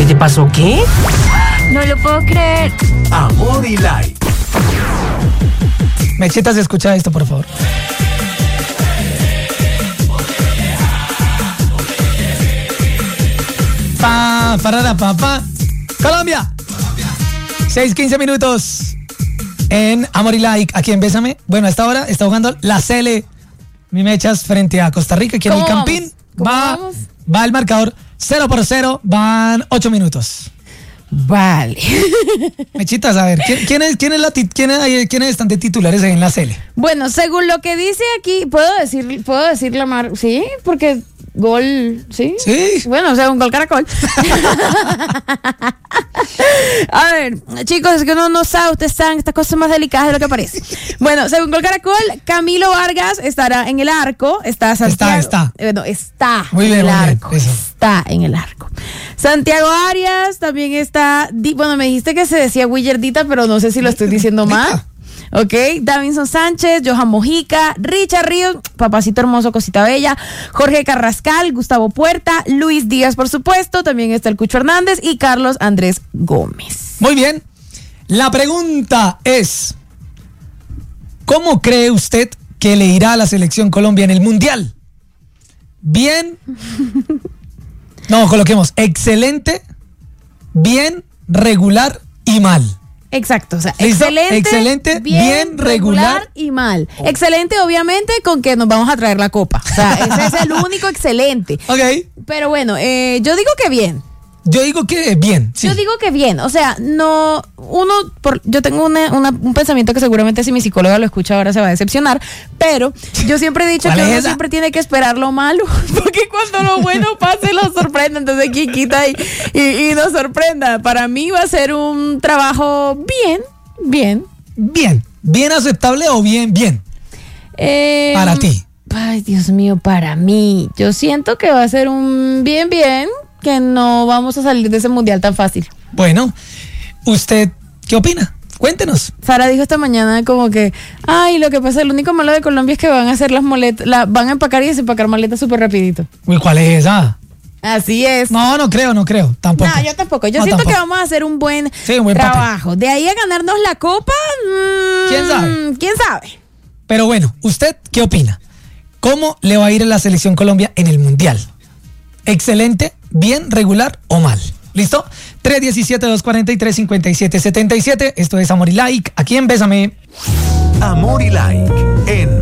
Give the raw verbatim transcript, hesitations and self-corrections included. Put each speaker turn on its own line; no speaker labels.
te pasó qué?
No lo puedo creer.
Amor y Like.
Mechitas, escucha esto, por favor. Pa, parada, pa, pa. Colombia. seis quince minutos en Amor y Like, aquí en Bésame. Bueno, a esta hora está jugando la Cele, mi Mechas, frente a Costa Rica, aquí en el Campín. Va, va el marcador cero por cero, van ocho minutos.
Vale.
Mechitas, a ver, ¿quién, quién es, quién es la tit- quién es, quiénes están de titulares en la Cele?
Bueno, según lo que dice aquí, puedo decir, puedo decir la mar, sí, porque gol, sí.
Sí.
Bueno, o sea, un gol caracol. A ver, chicos, es que uno no sabe, ustedes saben, estas cosas más delicadas de lo que parece. Bueno, según Gol Caracol, Camilo Vargas estará en el arco. Está Santiago.
Está, está.
Bueno, está
Muy
en
bien,
el
muy bien,
arco.
eso.
Está en el arco. Santiago Arias también está. Di- Bueno, me dijiste que se decía Willardita, pero no sé si lo estoy diciendo mal. Ok, Davinson Sánchez, Johan Mojica, Richard Ríos, Papacito Hermoso, Cosita Bella, Jorge Carrascal, Gustavo Puerta, Luis Díaz, por supuesto, también está el Cucho Hernández y Carlos Andrés Gómez.
Muy bien. La pregunta es: ¿cómo cree usted que le irá a la selección Colombia en el Mundial? ¿Bien? No, coloquemos excelente, bien, regular y mal.
Exacto, o sea,
¿Listo?
excelente,
Excelente, bien, regular.
y mal. Excelente, obviamente, con que nos vamos a traer la copa. O sea, ese es el único excelente.
Ok.
Pero bueno, eh, yo digo que bien.
Yo digo que bien. Sí.
Yo digo que bien, o sea, no, uno, por, yo tengo una, una, un pensamiento que seguramente si mi psicóloga lo escucha ahora se va a decepcionar, pero yo siempre he dicho que uno
esa?
siempre tiene que esperar lo malo, porque cuando lo bueno pase lo sorprende, entonces aquí quita y, y, y nos sorprenda. Para mí va a ser un trabajo bien, bien.
Bien. ¿Bien aceptable o bien, bien?
Eh,
Para ti.
Ay, Dios mío, para mí, yo siento que va a ser un bien, bien, que no vamos a salir de ese mundial tan fácil.
Bueno, ¿usted qué opina? Cuéntenos.
Sara dijo esta mañana como que, ay, lo que pasa, el único malo de Colombia es que van a hacer las maletas, la, van a empacar y desempacar maletas súper rapidito.
Uy, ¿cuál es esa?
Así es.
No, no creo, no creo, tampoco.
No, yo tampoco. Yo
No,
siento
tampoco.
que vamos a hacer un buen,
Sí, un buen
trabajo. De ahí a ganarnos la copa, mmm,
¿Quién sabe?
¿Quién sabe?
Pero bueno, ¿usted qué opina? ¿Cómo le va a ir a la selección Colombia en el Mundial? ¿Excelente, bien, regular o mal? ¿Listo? tres diecisiete, dos cuarenta y tres, cincuenta y siete setenta y siete. Esto es Amor y Like, aquí en Bésame.
Amor y Like en